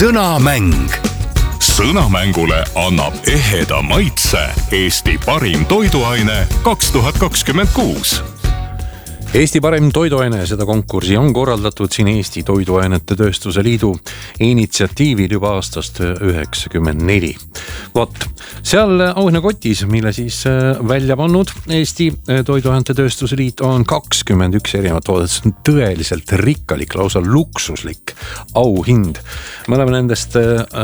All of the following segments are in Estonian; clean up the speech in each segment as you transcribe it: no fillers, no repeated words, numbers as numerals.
Sõnamäng. Sõnamängule annab eheda maitse Eesti parim toiduaine 2026. Eesti parim toiduaine, seda konkursi on korraldatud siin Eesti Toiduainete Tööstuse Liidu initsiatiivil juba aastast 1994. Vot, seal auhinnakotis, mille siis välja pannud Eesti Toiduainete Tööstuse Liit, on 21 erinevat toodet. See on tõeliselt rikkalik, lausa luksuslik auhind. Me oleme nendest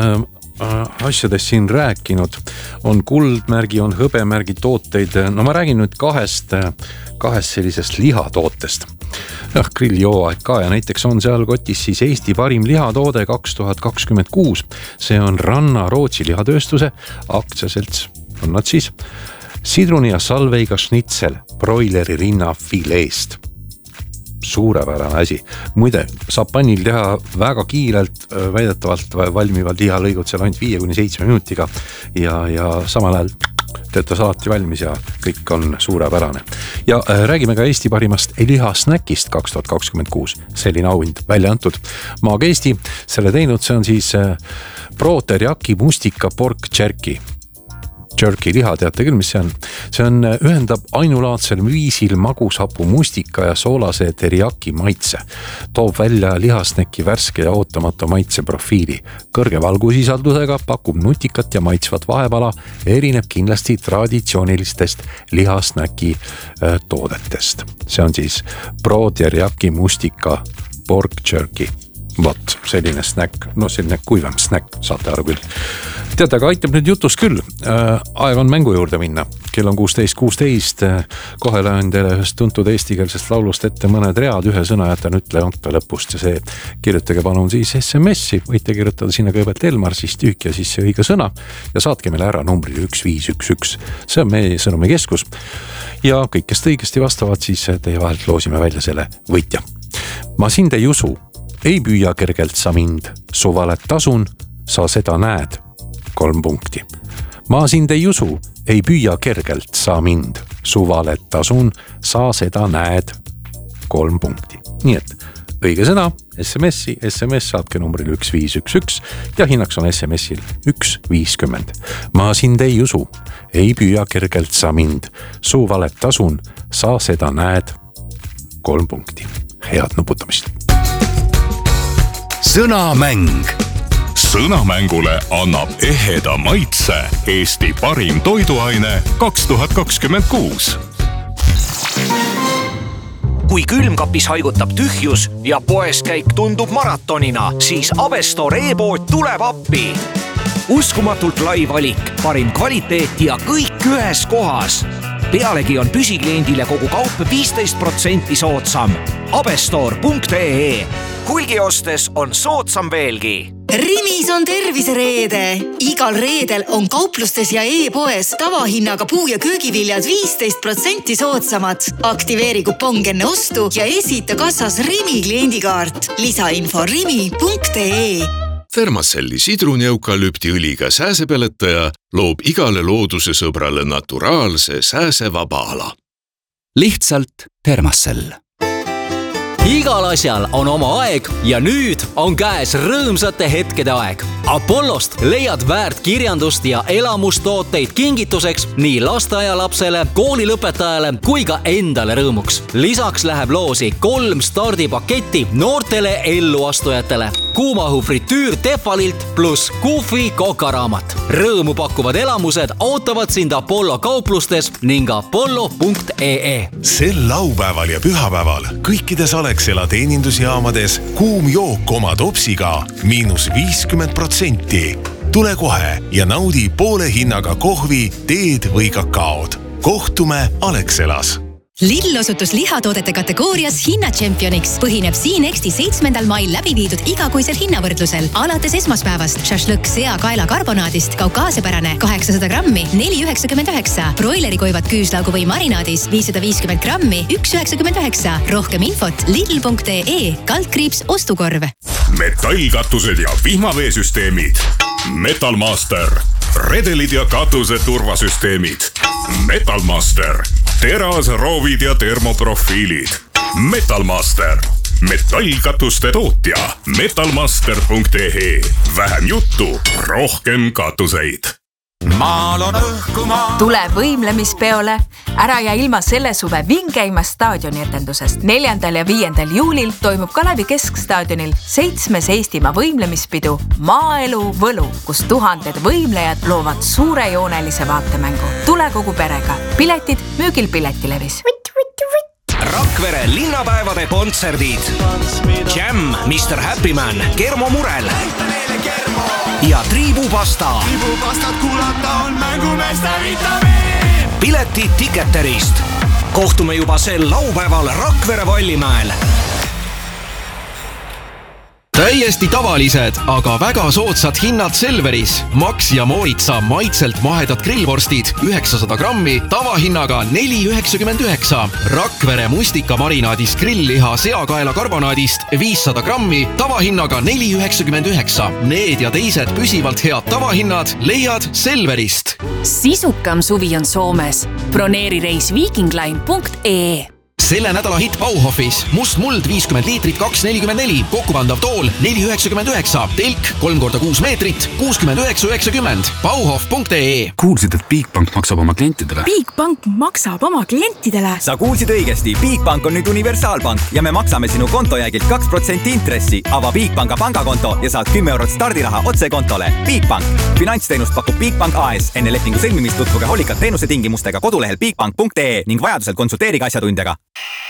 asjadest siin rääkinud. On kuldmärgi, on hõbemärgi tooteid. No ma räägin nüüd kahest sellisest lihatootest. Grilljooaeg ka ja näiteks on seal kotis siis Eesti parim lihatoode 2026. See on Ranna Rootsi lihatööstuse aktsiaselts. On nad siis sidruni ja salveiga schnitzel broileri rinnafileest. Suurepärane asi. Muide, saab pannil teha väga kiirelt, väidetavalt valmivad lihalõigud seal ainult 5-7 minutiga ja samal ajal töötas alati valmis ja kõik on suurepärane. Ja räägime ka Eesti parimast lihasnäkist 2026. Selline auhind välja antud. Maag Eesti, selle teinud, see on siis Pro Teriyaki mustika pork jerky. Jerky liha, teate küll, mis see on? See on ühendab ainulaadsel viisil magushapu mustika ja soolase teriyaki maitse. Toob välja lihasnäki värske ja ootamatu maitse profiili. Kõrge valgusisaldusega pakub nutikat ja maitsvat vahepala, erineb kindlasti traditsioonilistest lihasnäki toodetest. See on siis Pro Teriyaki mustika pork jerky. Vot, selline snäkk, no selline kuivem snäkk, saate aru küll. Teate, aga aitab nüüd jutust küll. Aeg on mängu juurde minna. Kell on 16.16. Kohe lähen teile ühest tuntud eestikeelsest laulust ette mõned read. Ühe sõna jätan ütlemata lõpust ja see kirjutage palun siis SMS-i. Võite kirjutada sinna kõigepealt Elmar, siis tühk ja siis see õige sõna ja saatke meile ära numbril 1511. See on meie sõnumikeskus. Ja kõik, kes õigesti vastavad, siis teie vahelt loosime välja selle võitja. Ma sind ei usu. Ei püüa kergelt sa mind, su valet tasun, sa seda näed. 3 punkti. Ma sind ei usu, ei püüa kergelt sa mind, su valet tasun, sa seda näed. 3 punkti. Nii et õige sõna, SMS saatke numbril 1511 ja hinnaks on SMS-il 1.50. Ma sind ei usu, ei püüa kergelt sa mind, su valet tasun, sa seda näed. 3 punkti. Head nuputamist. Sõnamäng. Sõnamängule annab eheda maitse Eesti parim toiduaine 2026. Kui külmkapis haigutab tühjus ja poeskäik tundub maratonina, siis Avestor e-pood tuleb appi. Uskumatult lai valik, parim kvaliteet ja kõik ühes kohas. Pealegi on püsikliendile kogu kaup 15% soodsam. Avestor.ee. Hulgi ostes on soodsam veelgi. Rimis on tervisereede. Igal reedel on kauplustes ja e-poes tavahinnaga puu- ja köögiviljad 15% soodsamad. Aktiveeri kupong enne ostu ja esita kassas Rimi kliendikaart. Lisainfo rimi.ee. Thermacelli sidruni-eukalüptiõliga sääsepeletaja loob igale looduse sõbrale naturaalse sääsevaba ala. Lihtsalt Thermacell. Igal asjal on oma aeg ja nüüd on käes rõõmsate hetkede aeg. Apollost leiad väärt kirjandust ja elamustooteid kingituseks nii lasteaialapsele, koolilõpetajale kui ka endale rõõmuks. Lisaks läheb loosi 3 stardipaketti noortele elluastujatele. Kuumahu fritüür Tefalilt pluss Kufi kokaraamat. Rõõmu pakkuvad elamused ootavad sind Apollo kauplustes ning apollo.ee. Sel laupäeval ja pühapäeval kõikides Alexela teenindusjaamades kuum jook oma topsiga -50%. Tule kohe ja naudi poole hinnaga kohvi, teed või kakaod. Kohtume Alexelas. Lidl osutus lihatoodete kategoorias hinnatšempioniks. Põhineb Siinexti 7. mail läbi viidud igakuisel hinnavõrdlusel. Alates esmaspäevast šašlõkk seakaela karbonaadist kaukaasiapärane 800 grammi 4,99. Broilerikoivad küüslaugu või marinaadis 550 grammi 1,99. Rohkem infot lidl.ee /ostukorv. Metallkatused ja vihmaveesüsteemid. Metalmaster. Redelid ja katuse turvasüsteemid. Metalmaster. Teras, roovid ja termoprofiilid. Metalmaster. metallkatuste tootja metalmaster.ee. Vähem juttu, rohkem katuseid. Maal on õhkumaa. Tule võimlemispeole. Ära ja ilma selle suve vingeima staadioni etendusest. 4. ja 5. juulil toimub Kalevi Keskstaadionil 7. Eestimaa võimlemispidu Maaelu Võlu, kus tuhanded võimlejad loovad suurejoonelise vaatemängu. Tule kogu perega. Piletid müügil Piletilevis. Rakvere linnapäevade kontserdid. Jam, Mr. Happy Man, Kermo Murel ja Triibupasta. Triibupastat kuulata on mängumeeste vitamiin. Piletid Ticketerist. Kohtume juba sel laupäeval Rakvere Vallimäel. Täiesti tavalised, aga väga soodsad hinnad Selveris. Max ja Mooritsa maitselt mahedad grillvorstid 900 grammi tavahinnaga 4,99. Rakvere mustikamarinaadist grillliha seakaela karbonaadist 500 grammi tavahinnaga 4,99. Need ja teised püsivalt head tavahinnad leiad Selverist. Sisukam suvi on Soomes. Broneeri reis vikingline.ee. Selle nädala hitt Bauhofis. Must muld 50 liitrit 2,44. Kokkupandav tool 4,99. Telk 3x6 meetrit 69,90. Bauhof.ee. Kuulsid, et Bigbank maksab oma klientidele? Bigbank maksab oma klientidele? Sa kuulsid õigesti. Bigbank on nüüd universaalpank ja me maksame sinu kontojäägilt 2% intressi. Ava Bigbanka pangakonto ja saad 10 eurot stardiraha otse kontole. Bigbank. Finantsteenust pakub Bigbank AS. Enne lepingu sõlmimist tutvuge hoolikalt teenuse tingimustega kodulehel bigbank.ee ning vajadusel konsulteerige asjatundjaga.